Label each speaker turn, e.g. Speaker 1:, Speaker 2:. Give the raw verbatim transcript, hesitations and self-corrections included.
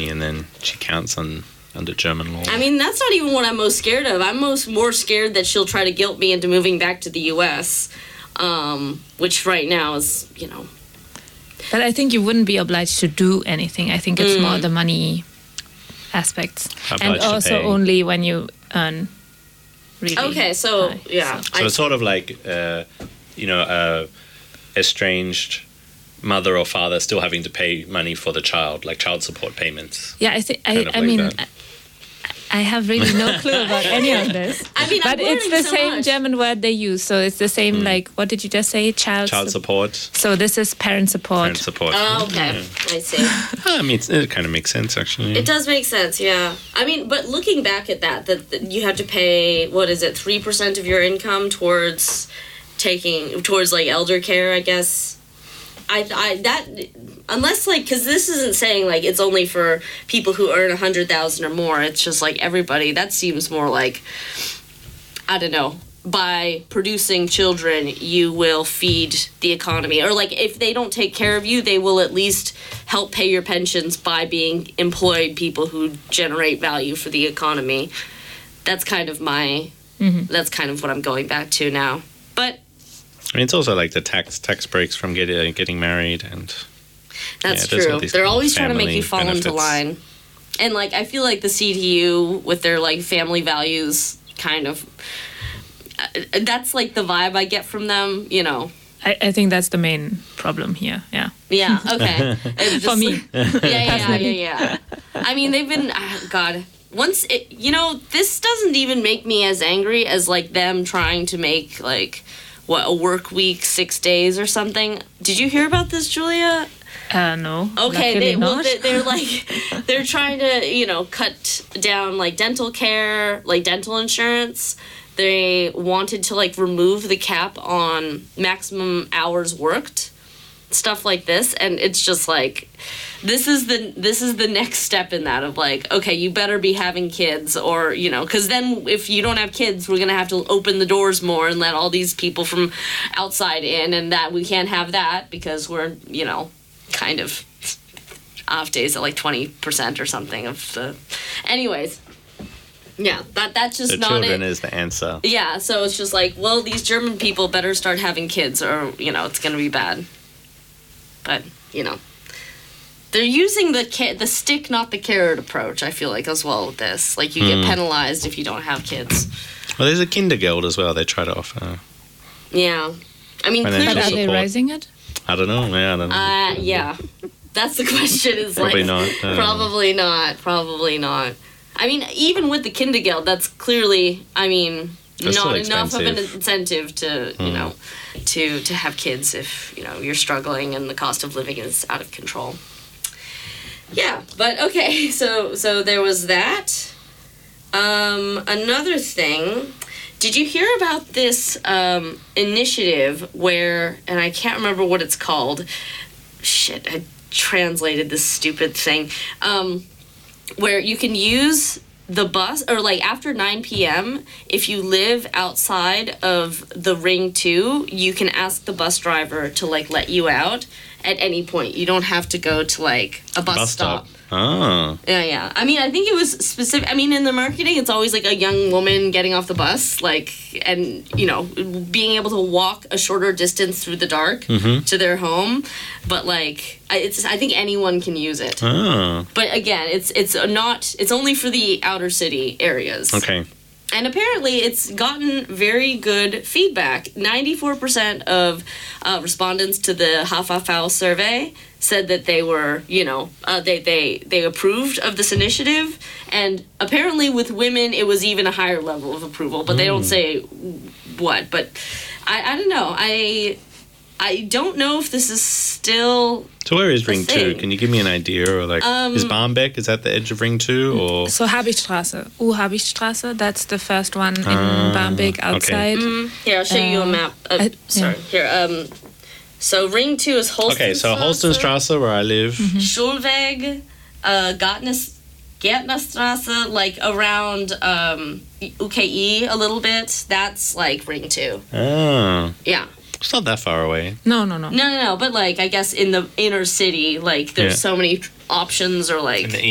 Speaker 1: money, and then she counts on under German law.
Speaker 2: I mean, that's not even what I'm most scared of. I'm most more scared that she'll try to guilt me into moving back to the U S, um, which right now is, you know.
Speaker 3: But I think you wouldn't be obliged to do anything. I think it's
Speaker 2: Mm.
Speaker 3: more the money aspects.
Speaker 1: Obliged
Speaker 3: And
Speaker 1: to
Speaker 3: also
Speaker 1: pay.
Speaker 3: only when you earn really
Speaker 2: Okay, so,
Speaker 3: high,
Speaker 2: yeah.
Speaker 3: so.
Speaker 1: So
Speaker 2: I-
Speaker 1: it's sort of like, uh, you know, uh, estranged mother or father still having to pay money for the child, like child support payments.
Speaker 3: Yeah, I think I,
Speaker 1: Kind of
Speaker 3: I
Speaker 1: like
Speaker 3: mean,
Speaker 1: that.
Speaker 3: I, I have really no clue about any of this.
Speaker 2: I mean, I'm
Speaker 3: but it's
Speaker 2: learning
Speaker 3: the
Speaker 2: so
Speaker 3: same
Speaker 2: much.
Speaker 3: German word they use, so it's the same. Like, what did you just say? Child,
Speaker 1: Child
Speaker 3: sup-
Speaker 1: support,
Speaker 3: So this is parent support.
Speaker 1: parent support.
Speaker 2: Oh, okay. I see.
Speaker 1: I mean, it's, it kind of makes sense, actually.
Speaker 2: It does make sense, yeah. I mean, but looking back at that, that, that you have to pay, what is it, three percent of your income towards taking, towards, like, elder care, I guess. I, I, that, unless, like, because this isn't saying, like, it's only for people who earn a hundred thousand or more. It's just, like, everybody. That seems more like, I don't know, by producing children, you will feed the economy. Or, like, if they don't take care of you, they will at least help pay your pensions by being employed people who generate value for the economy. That's kind of my,
Speaker 3: Mhm.
Speaker 2: that's kind of what I'm going back to now. But
Speaker 1: I mean, it's also like the tax tax breaks from getting getting married, and
Speaker 2: that's
Speaker 1: Yeah, there's all
Speaker 2: true.
Speaker 1: these
Speaker 2: They're
Speaker 1: kind of
Speaker 2: always trying to make
Speaker 1: family
Speaker 2: you fall into
Speaker 1: benefits.
Speaker 2: line. And, like, I feel like the C T U with their, like, family values kind of, uh, that's, like, the vibe I get from them, you know.
Speaker 3: I, I think that's the main problem here. Yeah.
Speaker 2: Yeah, okay. It's
Speaker 3: For
Speaker 2: just
Speaker 3: me.
Speaker 2: like- yeah, yeah, yeah,
Speaker 3: Personally.
Speaker 2: yeah, yeah. I mean, they've been, ah, God, once it, you know, this doesn't even make me as angry as, like, them trying to make, like, what, a work week, six days or something. Did you hear about this, Julia?
Speaker 3: Uh, no.
Speaker 2: Okay,
Speaker 3: luckily
Speaker 2: they, well,
Speaker 3: not.
Speaker 2: they, they're like, they're trying to, you know, cut down, like, dental care, like, dental insurance. They wanted to, like, remove the cap on maximum hours worked, stuff like this, and it's just like, this is the this is the next step in that of, like, okay, you better be having kids, or, you know, because then if you don't have kids, we're gonna have to open the doors more and let all these people from outside in, and that we can't have that because we're, you know, kind of off days at like twenty percent or something of the, anyways. Yeah, that that's just
Speaker 1: the
Speaker 2: not
Speaker 1: children
Speaker 2: it.
Speaker 1: is the answer.
Speaker 2: Yeah, so it's just like, well, these German people better start having kids, or, you know, it's gonna be bad. But, you know, they're using the ca- the stick, not the carrot approach, I feel like, as well with this. Like, you get penalized if you don't have kids.
Speaker 1: Well, there's a Kindergeld as well. They try to offer.
Speaker 2: Yeah. I mean,
Speaker 1: Financial
Speaker 3: But
Speaker 2: clearly,
Speaker 3: are they
Speaker 1: support.
Speaker 3: raising it?
Speaker 1: I don't know. Yeah, I don't know.
Speaker 2: uh, yeah. That's the question, is
Speaker 1: Probably
Speaker 2: like,
Speaker 1: not, uh.
Speaker 2: probably not, probably not. I mean, even with the Kindergeld, that's clearly, I mean,
Speaker 1: That's
Speaker 2: not
Speaker 1: still
Speaker 2: enough of an
Speaker 1: expensive.
Speaker 2: incentive to, you know, to to have kids if, you know, you're struggling and the cost of living is out of control. Yeah, but okay, so so there was that. Um, another thing, did you hear about this um, initiative where, and I can't remember what it's called. Shit, I translated this stupid thing. Um, where you can use the bus, or like after nine p.m., if you live outside of the Ring two, you can ask the bus driver to, like, let you out at any point. You don't have to go to, like, a bus,
Speaker 1: Bus
Speaker 2: stop.
Speaker 1: stop. Oh.
Speaker 2: Yeah, yeah. I mean, I think it was specific. I mean, in the marketing, it's always like a young woman getting off the bus, like, and, you know, being able to walk a shorter distance through the dark to their home. But, like, I- it's, I think anyone can use it.
Speaker 1: Oh.
Speaker 2: But again, it's it's not. It's only for the outer city areas.
Speaker 1: Okay.
Speaker 2: And apparently, it's gotten very good feedback. ninety-four percent of uh, respondents to the H V V survey said that they were, you know, uh, they, they, they approved of this initiative. And apparently with women, it was even a higher level of approval. But they don't say what. But I, I don't know. I I don't know if this is still...
Speaker 1: So where is Ring two?
Speaker 2: thing.
Speaker 1: Can you give me an idea? Or like,
Speaker 2: Um,
Speaker 1: is Barmbek, is that the edge of Ring two? Or
Speaker 3: So Habichtstraße, U-Habichtstraße, that's the first one in
Speaker 1: Ah,
Speaker 3: Barmbek
Speaker 1: okay.
Speaker 3: outside.
Speaker 2: Here, I'll show you a
Speaker 3: Uh,
Speaker 2: map. Uh,
Speaker 3: I-
Speaker 2: sorry. Here, um... So Ring two is Holstenstrasse.
Speaker 1: Okay, so Holstenstrasse, where I live.
Speaker 2: Schulweg, uh, Gartnes, Gärtnerstrasse, like around um, U K E a little bit. That's like Ring two.
Speaker 1: Oh.
Speaker 2: Yeah.
Speaker 1: It's not that far away.
Speaker 3: No, no, no.
Speaker 2: No, no, no. But like, I guess in the inner city, like there's
Speaker 1: Yeah.
Speaker 2: so many options, or like
Speaker 1: In the